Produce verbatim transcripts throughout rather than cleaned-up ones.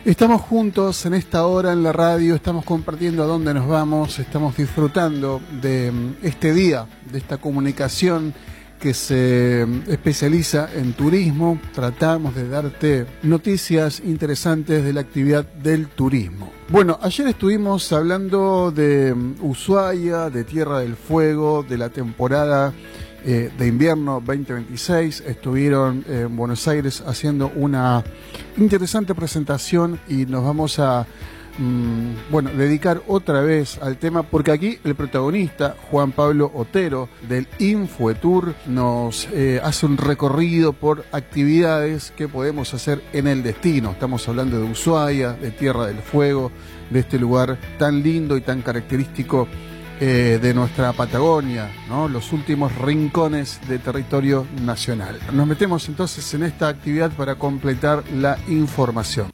Estamos juntos en esta hora en la radio, estamos compartiendo a dónde nos vamos, estamos disfrutando de este día, de esta comunicación que se especializa en turismo. Tratamos de darte noticias interesantes de la actividad del turismo. Bueno, ayer estuvimos hablando de Ushuaia, de Tierra del Fuego, de la temporada eh, de invierno veinte veintiséis. Estuvieron en Buenos Aires haciendo una interesante presentación y nos vamos a Mm, bueno, dedicar otra vez al tema, porque aquí el protagonista, Juan Pablo Otero, del Infoetour, nos eh, hace un recorrido por actividades que podemos hacer en el destino. Estamos hablando de Ushuaia, de Tierra del Fuego, de este lugar tan lindo y tan característico eh, de nuestra Patagonia, ¿no? Los últimos rincones de territorio nacional. Nos metemos entonces en esta actividad para completar la información.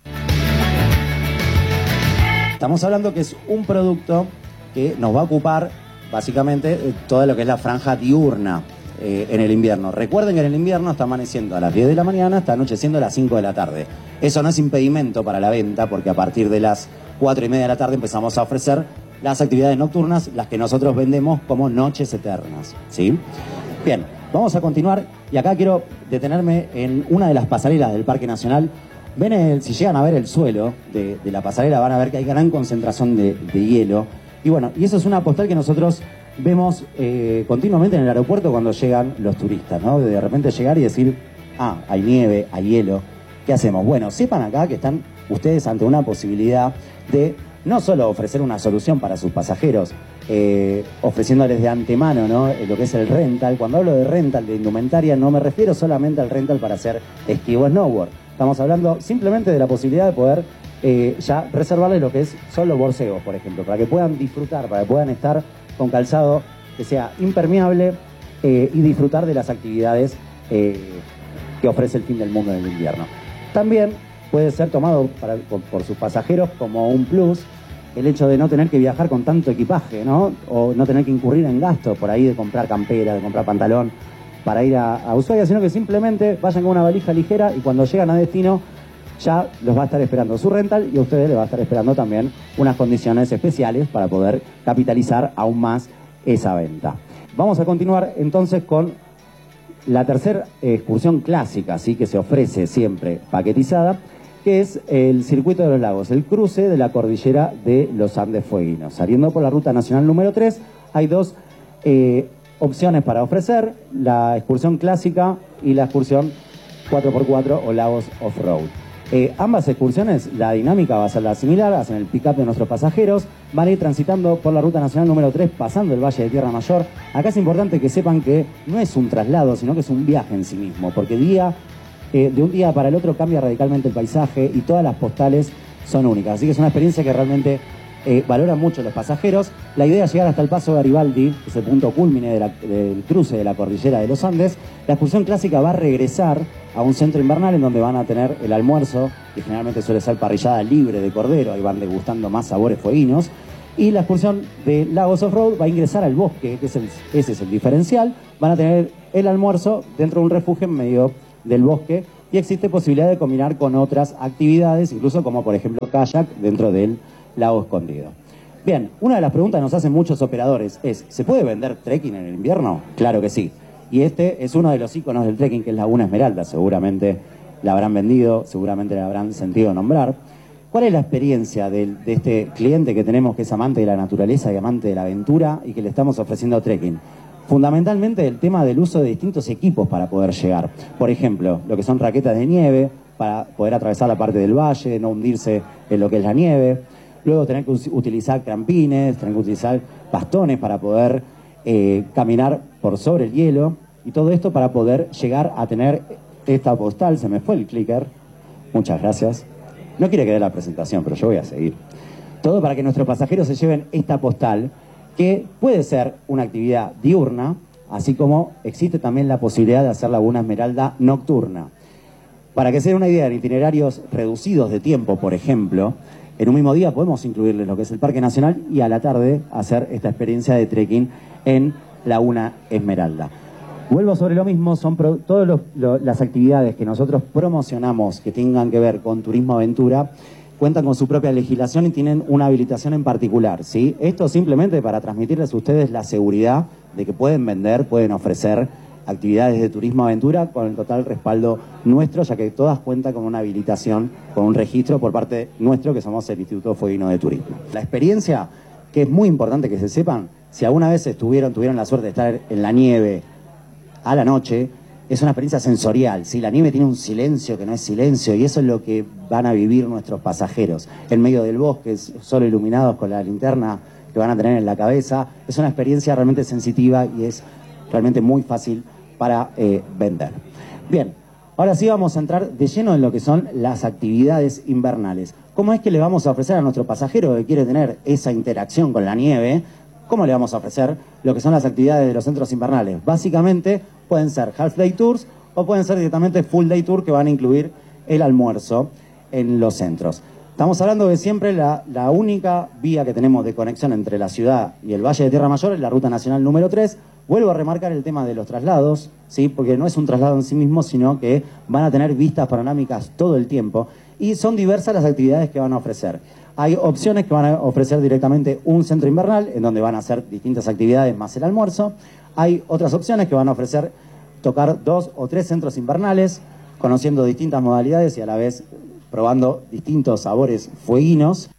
Estamos hablando que es un producto que nos va a ocupar básicamente eh, toda lo que es la franja diurna eh, en el invierno. Recuerden que en el invierno está amaneciendo a las diez de la mañana, está anocheciendo a las cinco de la tarde. Eso no es impedimento para la venta, porque a partir de las cuatro y media de la tarde empezamos a ofrecer las actividades nocturnas, las que nosotros vendemos como noches eternas, ¿sí? Bien, vamos a continuar y acá quiero detenerme en una de las pasarelas del Parque Nacional. Ven el, si llegan a ver el suelo de, de la pasarela, van a ver que hay gran concentración de, de hielo. Y bueno, y eso es una postal que nosotros vemos eh, continuamente en el aeropuerto cuando llegan los turistas, ¿no? De repente llegar y decir, ah, hay nieve, hay hielo, ¿qué hacemos? Bueno, sepan acá que están ustedes ante una posibilidad de no solo ofrecer una solución para sus pasajeros, eh, ofreciéndoles de antemano, ¿no?, lo que es el rental. Cuando hablo de rental de indumentaria, no me refiero solamente al rental para hacer esquí o snowboard. Estamos hablando simplemente de la posibilidad de poder eh, ya reservarles lo que es, son los borseos, por ejemplo, para que puedan disfrutar, para que puedan estar con calzado que sea impermeable eh, y disfrutar de las actividades eh, que ofrece el fin del mundo en el invierno. También puede ser tomado para, por, por sus pasajeros como un plus el hecho de no tener que viajar con tanto equipaje, ¿no? O no tener que incurrir en gastos por ahí de comprar campera, de comprar pantalón para ir a, a Ushuaia, sino que simplemente vayan con una valija ligera y cuando llegan a destino ya los va a estar esperando su rental y a ustedes les va a estar esperando también unas condiciones especiales para poder capitalizar aún más esa venta. Vamos a continuar entonces con la tercera excursión clásica, ¿sí?, que se ofrece siempre paquetizada, que es el Circuito de los Lagos, el cruce de la cordillera de los Andes Fueguinos. Saliendo por la ruta nacional número tres, hay dos eh, opciones para ofrecer, la excursión clásica y la excursión cuatro por cuatro o Lagos Off-Road. Eh, ambas excursiones, la dinámica va a ser la similar, hacen el pick-up de nuestros pasajeros, van a ir transitando por la ruta nacional número tres, pasando el Valle de Tierra Mayor. Acá es importante que sepan que no es un traslado, sino que es un viaje en sí mismo, porque día, eh, de un día para el otro cambia radicalmente el paisaje y todas las postales son únicas. Así que es una experiencia que realmente Eh, valoran mucho los pasajeros. La idea es llegar hasta el Paso Garibaldi, que es el punto cúlmine de la, del cruce de la cordillera de los Andes. La excursión clásica va a regresar a un centro invernal en donde van a tener el almuerzo, que generalmente suele ser parrillada libre de cordero, y van degustando más sabores fueguinos. Y la excursión de Lagos Off-Road va a ingresar al bosque, que es el, ese es el diferencial. Van a tener el almuerzo dentro de un refugio en medio del bosque y existe posibilidad de combinar con otras actividades, incluso como por ejemplo kayak dentro del Lago Escondido. Bien, una de las preguntas que nos hacen muchos operadores es, ¿se puede vender trekking en el invierno? Claro que sí. Y este es uno de los íconos del trekking, que es Laguna Esmeralda. Seguramente la habrán vendido, seguramente la habrán sentido nombrar. ¿Cuál es la experiencia de, de este cliente que tenemos, que es amante de la naturaleza y amante de la aventura y que le estamos ofreciendo trekking? Fundamentalmente el tema del uso de distintos equipos para poder llegar. Por ejemplo, lo que son raquetas de nieve, para poder atravesar la parte del valle, no hundirse en lo que es la nieve. Luego tener que utilizar trampines, tener que utilizar bastones para poder eh, caminar por sobre el hielo. Y todo esto para poder llegar a tener esta postal. Se me fue el clicker. Muchas gracias. No quiere que dé la presentación, pero yo voy a seguir. Todo para que nuestros pasajeros se lleven esta postal, que puede ser una actividad diurna, así como existe también la posibilidad de hacer Laguna Esmeralda nocturna. Para que se den una idea, en itinerarios reducidos de tiempo, por ejemplo, en un mismo día podemos incluirles lo que es el Parque Nacional y a la tarde hacer esta experiencia de trekking en Laguna Esmeralda. Vuelvo sobre lo mismo, son todas las actividades que nosotros promocionamos que tengan que ver con turismo aventura, cuentan con su propia legislación y tienen una habilitación en particular, ¿sí? Esto simplemente para transmitirles a ustedes la seguridad de que pueden vender, pueden ofrecer actividades de turismo aventura con el total respaldo nuestro, ya que todas cuentan con una habilitación, con un registro por parte nuestro, que somos el Instituto Fueguino de Turismo. La experiencia, que es muy importante que se sepan, si alguna vez estuvieron, tuvieron la suerte de estar en la nieve a la noche, es una experiencia sensorial, ¿sí? La nieve tiene un silencio que no es silencio y eso es lo que van a vivir nuestros pasajeros. En medio del bosque, solo iluminados con la linterna que van a tener en la cabeza. Es una experiencia realmente sensitiva y es realmente muy fácil para eh, vender. Bien, ahora sí vamos a entrar de lleno en lo que son las actividades invernales. ¿Cómo es que le vamos a ofrecer a nuestro pasajero que quiere tener esa interacción con la nieve? ¿Cómo le vamos a ofrecer lo que son las actividades de los centros invernales? Básicamente pueden ser half day tours o pueden ser directamente full day tour, que van a incluir el almuerzo en los centros. Estamos hablando de siempre la, la única vía que tenemos de conexión entre la ciudad y el Valle de Tierra Mayor es la Ruta Nacional número tres. Vuelvo a remarcar el tema de los traslados, ¿sí? Porque no es un traslado en sí mismo, sino que van a tener vistas panorámicas todo el tiempo y son diversas las actividades que van a ofrecer. Hay opciones que van a ofrecer directamente un centro invernal, en donde van a hacer distintas actividades más el almuerzo. Hay otras opciones que van a ofrecer tocar dos o tres centros invernales, conociendo distintas modalidades y a la vez probando distintos sabores fueguinos.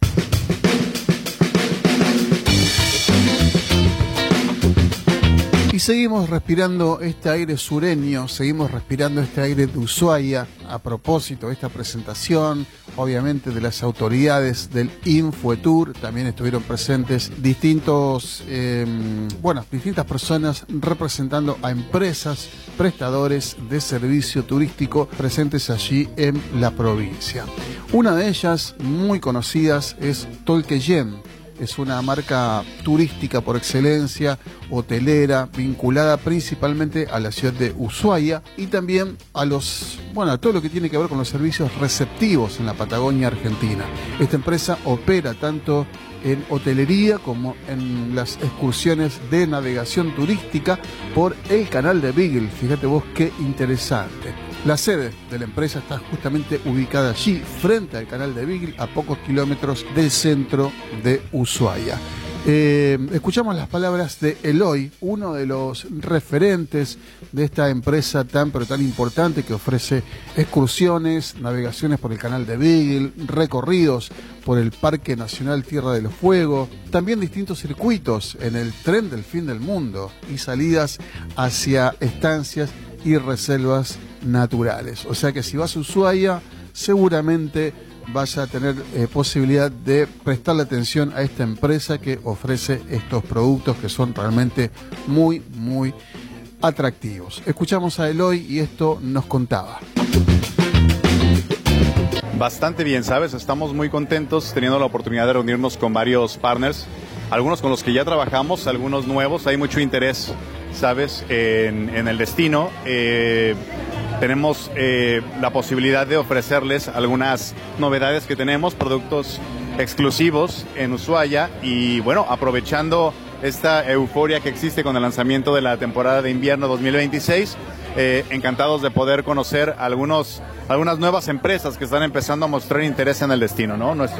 Y seguimos respirando este aire sureño, seguimos respirando este aire de Ushuaia, a propósito de esta presentación, obviamente de las autoridades del Infoetour. También estuvieron presentes distintos, eh, bueno, distintas personas representando a empresas, prestadores de servicio turístico presentes allí en la provincia. Una de ellas, muy conocidas, es Tolqueyen. Es una marca turística por excelencia, hotelera, vinculada principalmente a la ciudad de Ushuaia y también a los, bueno, a todo lo que tiene que ver con los servicios receptivos en la Patagonia Argentina. Esta empresa opera tanto en hotelería como en las excursiones de navegación turística por el canal de Beagle. Fíjate vos qué interesante. La sede de la empresa está justamente ubicada allí, frente al canal de Beagle, a pocos kilómetros del centro de Ushuaia. Eh, escuchamos las palabras de Eloy, uno de los referentes de esta empresa tan pero tan importante que ofrece excursiones, navegaciones por el canal de Beagle, recorridos por el Parque Nacional Tierra del Fuego, también distintos circuitos en el tren del fin del mundo y salidas hacia estancias y reservas naturales. O sea que si vas a Ushuaia, seguramente vas a tener eh, posibilidad de prestarle atención a esta empresa que ofrece estos productos que son realmente muy, muy atractivos. Escuchamos a Eloy y esto nos contaba. Bastante bien, ¿sabes? Estamos muy contentos teniendo la oportunidad de reunirnos con varios partners, algunos con los que ya trabajamos, algunos nuevos. Hay mucho interés, ¿sabes?, en, en el destino. Eh, tenemos eh, la posibilidad de ofrecerles algunas novedades que tenemos, productos exclusivos en Ushuaia y, bueno, aprovechando esta euforia que existe con el lanzamiento de la temporada de invierno dos mil veintiséis, eh, encantados de poder conocer algunos, algunas nuevas empresas que están empezando a mostrar interés en el destino, ¿no? Nuestro